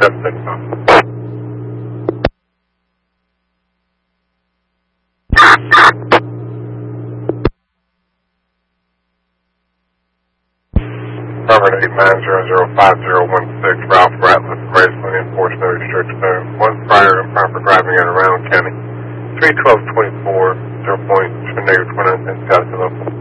735. Robert 89005016, Ralph Ratliff, Graceland, enforced no restriction zone. One prior improper driving at around County. 31224, 0.29 Scottsdale.